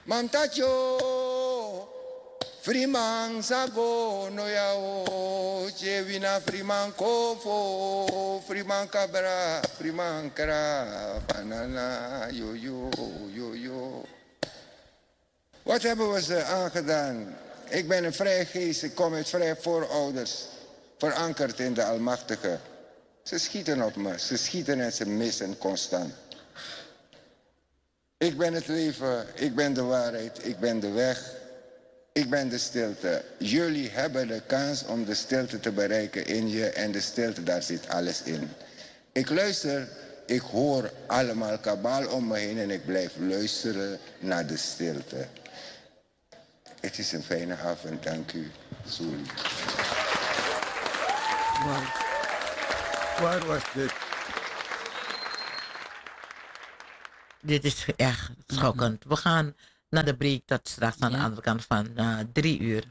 Mamtacho, Freeman Sago, Noyao, Chevina Freeman Kofo, Freeman Cabra, Freeman Kra, Banana, yo. Wat hebben we ze aangedaan? Ik ben een vrij geest, ik kom uit vrij voorouders, verankerd in de Almachtige. Ze schieten op me, ze schieten en ze missen constant. Ik ben het leven, ik ben de waarheid, ik ben de weg, ik ben de stilte. Jullie hebben de kans om de stilte te bereiken in je en de stilte, daar zit alles in. Ik luister, ik hoor allemaal kabaal om me heen en ik blijf luisteren naar de stilte. Het is een fijne avond, dank u. Sorry. Waar was dit? Dit is echt schokkend. We gaan naar de break tot straks aan de andere kant van 3 uur.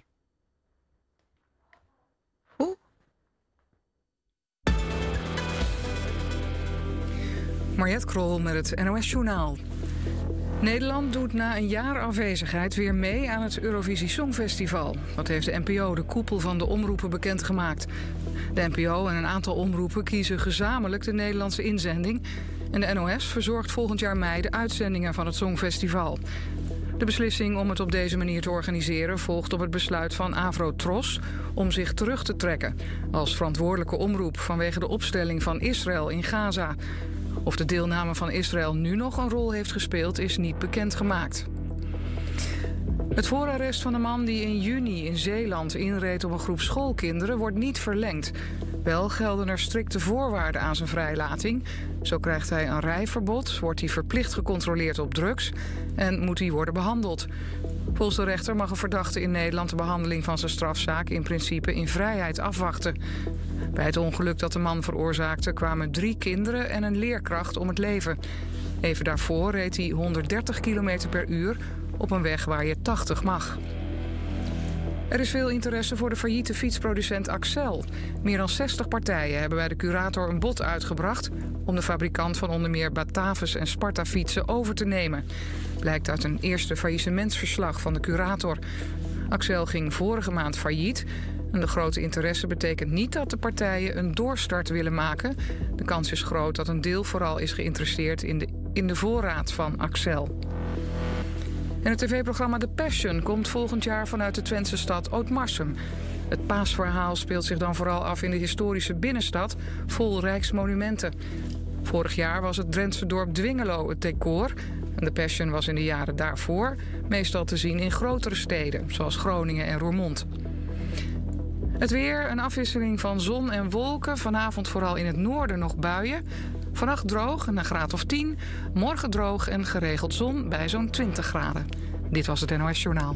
Mariette Krol met het NOS Journaal. Nederland doet na een jaar afwezigheid weer mee aan het Eurovisie Songfestival. Dat heeft de NPO, de koepel van de omroepen, bekendgemaakt. De NPO en een aantal omroepen kiezen gezamenlijk de Nederlandse inzending. En de NOS verzorgt volgend jaar mei de uitzendingen van het Songfestival. De beslissing om het op deze manier te organiseren volgt op het besluit van Avrotros om zich terug te trekken als verantwoordelijke omroep vanwege de opstelling van Israël in Gaza. Of de deelname van Israël nu nog een rol heeft gespeeld, is niet bekendgemaakt. Het voorarrest van de man die in juni in Zeeland inreed op een groep schoolkinderen wordt niet verlengd. Wel gelden er strikte voorwaarden aan zijn vrijlating. Zo krijgt hij een rijverbod, wordt hij verplicht gecontroleerd op drugs en moet hij worden behandeld. Volgens de rechter mag een verdachte in Nederland de behandeling van zijn strafzaak in principe in vrijheid afwachten. Bij het ongeluk dat de man veroorzaakte kwamen 3 kinderen en een leerkracht om het leven. Even daarvoor reed hij 130 km per uur op een weg waar je 80 mag. Er is veel interesse voor de failliete fietsproducent Accel. Meer dan 60 partijen hebben bij de curator een bod uitgebracht om de fabrikant van onder meer Batavus en Sparta fietsen over te nemen. Blijkt uit een eerste faillissementsverslag van de curator. Accel ging vorige maand failliet. En de grote interesse betekent niet dat de partijen een doorstart willen maken. De kans is groot dat een deel vooral is geïnteresseerd in de voorraad van Accel. En het tv-programma The Passion komt volgend jaar vanuit de Twentse stad Ootmarsum. Het paasverhaal speelt zich dan vooral af in de historische binnenstad, vol rijksmonumenten. Vorig jaar was het Drentse dorp Dwingelo het decor. En The Passion was in de jaren daarvoor meestal te zien in grotere steden, zoals Groningen en Roermond. Het weer, een afwisseling van zon en wolken. Vanavond vooral in het noorden nog buien. Vannacht droog en een graad of 10. Morgen droog en geregeld zon bij zo'n 20 graden. Dit was het NOS Journaal.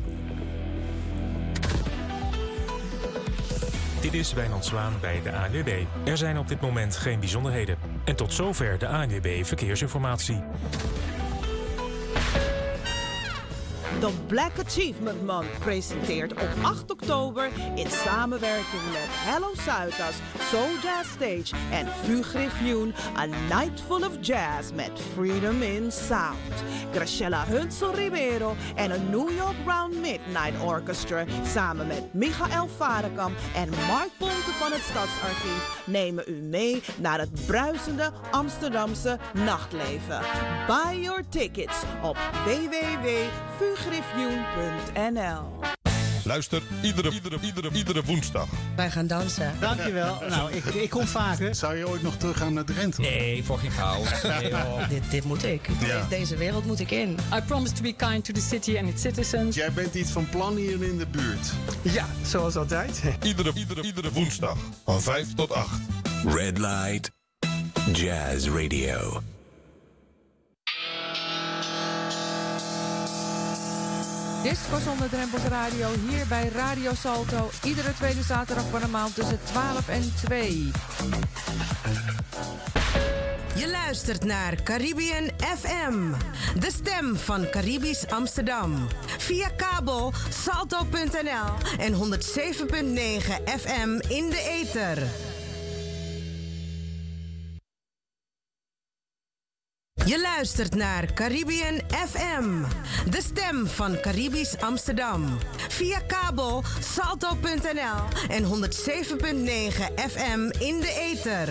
Dit is Wijnand Zwaan bij de ANWB. Er zijn op dit moment geen bijzonderheden. En tot zover de ANWB Verkeersinformatie. De Black Achievement Month presenteert op 8 oktober in samenwerking met Hello Zuidas, Soul Jazz Stage en Fugriffioen A Night Full of Jazz met Freedom in Sound. Graciela Hunsel Ribeiro en een New York Round Midnight Orchestra samen met Michael Varekamp en Mark Ponte van het Stadsarchief nemen u mee naar het bruisende Amsterdamse nachtleven. Buy your tickets op www.fugriffioen.nl. Luister iedere woensdag. Wij gaan dansen. Dankjewel. Nou, ik kom vaker. Zou je ooit nog teruggaan naar Drenthe? Nee, voor geen goud. Nee, dit moet ik. Ja. Deze wereld moet ik in. I promise to be kind to the city and its citizens. Jij bent iets van plan hier in de buurt. Ja, zoals altijd. Iedere woensdag van 5 tot 8. Red Light Jazz Radio. Disco zonder drempels radio hier bij Radio Salto. Iedere tweede zaterdag van de maand tussen 12 en 2. Je luistert naar Caribbean FM. De stem van Caribisch Amsterdam. Via kabel salto.nl en 107.9 FM in de ether. Je luistert luistert naar Caribbean FM, de stem van Caribisch Amsterdam. Via kabel salto.nl en 107.9 FM in de ether.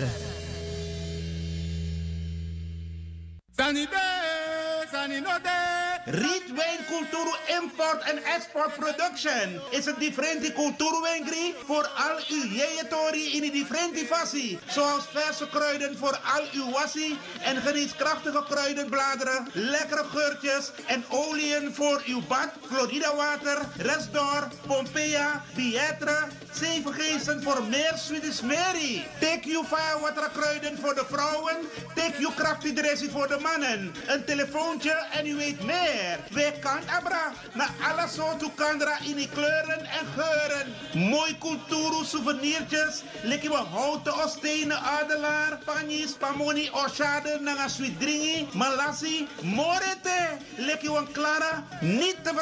Rietwijn Culturo Import en Export Production is het differenti culturo wijngri voor al uw jeetori in die differenti fassie. Zoals verse kruiden voor al uw wassie en genietskrachtige kruidenbladeren, lekkere geurtjes en oliën voor uw bad, Florida water, Resdor, Pompeia, Pietre, 7 geesten voor meer Swedish Mary. Take you firewater kruiden voor de vrouwen, take you crafty dressing voor de mannen. Een telefoontje en u weet meer. Wij kan abra na alle soorten kandra in die kleuren en geuren. Mooi culturo souvenirtjes, lekker we houten of stenen adelaar, panjes, pamoni, oshade, nanga sweetdringi, malassi, morete, lekker we clara, niet te